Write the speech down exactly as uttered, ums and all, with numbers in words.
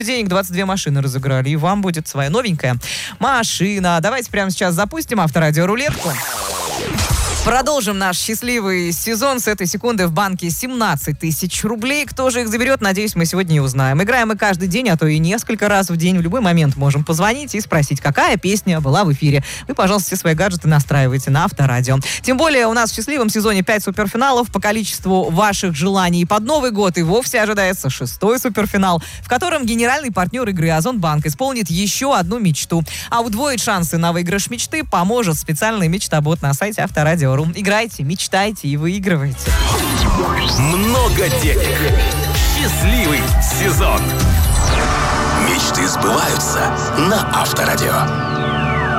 денег двадцать две машины разыграли, и вам будет своя новенькая машина. Давайте прямо сейчас запустим авторадиорулетку. Продолжим наш счастливый сезон. С этой секунды в банке семнадцать тысяч рублей. Кто же их заберет, надеюсь, мы сегодня и узнаем. Играем мы каждый день, а то и несколько раз в день. В любой момент можем позвонить и спросить, какая песня была в эфире. Вы, пожалуйста, все свои гаджеты настраивайте на Авторадио. Тем более у нас в счастливом сезоне пять суперфиналов по количеству ваших желаний. Под Новый год и вовсе ожидается шестой суперфинал, в котором генеральный партнер игры Озонбанк исполнит еще одну мечту. А удвоить шансы на выигрыш мечты поможет специальный мечтобот на сайте Авторадио. Играйте, мечтайте и выигрывайте. Много денег. Счастливый сезон. Мечты сбываются на Авторадио.